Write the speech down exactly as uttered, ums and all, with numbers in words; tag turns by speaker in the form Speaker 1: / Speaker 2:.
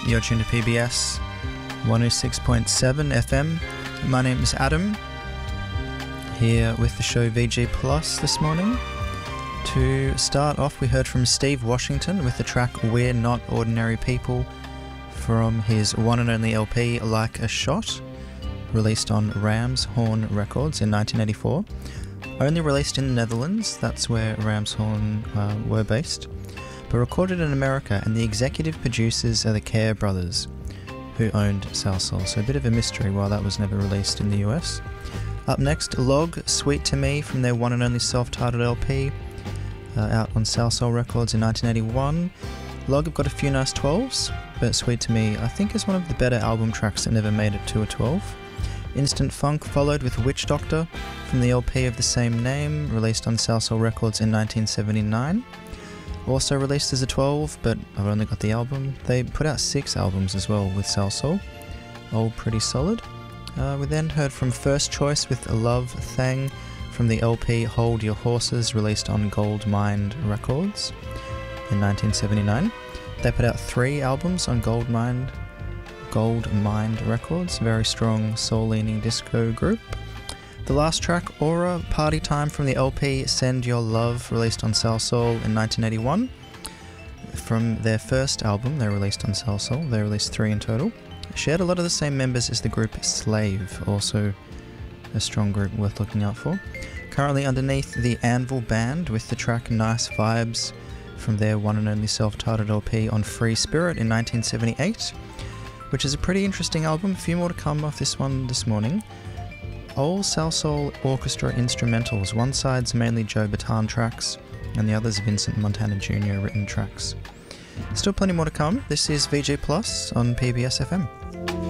Speaker 1: You're tuned to P B S one oh six point seven F M. My name is Adam, here with the show V G Plus this morning. To start off, we heard from Steve Washington with the track We're Not Ordinary People from his one and only L P Like a Shot, released on Ramshorn Records in nineteen eighty-four. Only released in the Netherlands, that's where Ramshorn uh, were based, but recorded in America, and the executive producers are the Care Brothers, who owned Salsoul, so a bit of a mystery why that was never released in the U S. Up next, Log, Sweet to Me from their one and only self-titled L P, uh, out on Salsoul Records in nineteen eighty-one. Log have got a few nice twelves, but Sweet to Me I think is one of the better album tracks that never made it to a twelve. Instant Funk followed with Witch Doctor from the L P of the same name, released on Salsoul Records in nineteen seventy-nine. Also released as a twelve, but I've only got the album. They put out six albums as well with Salsoul, all pretty solid. Uh, we then heard from First Choice with Love Thang from the L P Hold Your Horses, released on Gold Mind Records in nineteen seventy-nine. They put out three albums on Gold Mind, Gold Mind Records, very strong soul-leaning disco group. The last track, Aura, Party Time from the L P Send Your Love, released on Salsoul in nineteen eighty-one. From their first album they released on Salsoul, they released three in total. Shared a lot of the same members as the group Slave, also a strong group worth looking out for. Currently underneath the Anvil Band with the track Nice Vibes from their one and only self-titled L P on Free Spirit in nineteen seventy-eight, which is a pretty interesting album. A few more to come off this one this morning. All Salsoul Orchestra instrumentals. One side's mainly Joe Bataan tracks, and the other's Vincent Montana Junior written tracks. Still plenty more to come. This is V G Plus on P B S F M.